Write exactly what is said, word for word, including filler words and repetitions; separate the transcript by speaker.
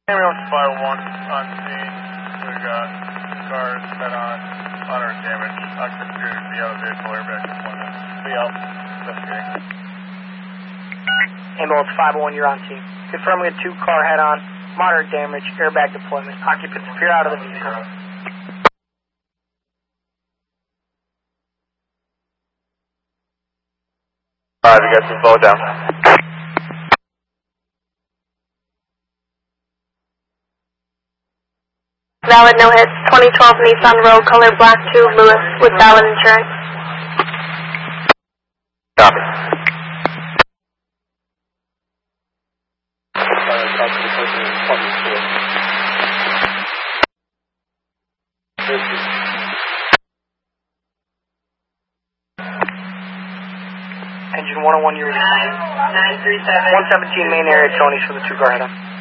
Speaker 1: Ambulance five oh one on scene. We got two cars head on, moderate damage. Occupant appears to be out of vehicle, airbag deployment. Be out. Investigating.
Speaker 2: Ambulance five oh one, you're on scene. Confirm we had two car head on, moderate damage, airbag deployment. Occupants appear out of the vehicle.
Speaker 1: Five, you got some slow down.
Speaker 3: Valid, no hits. twenty twelve Nissan Rogue, color black two, Lewis, with valid insurance.
Speaker 1: Copy.
Speaker 2: Engine one oh one, you're
Speaker 3: nine three seven.
Speaker 2: one seventeen main area, Tony's for the two car head on.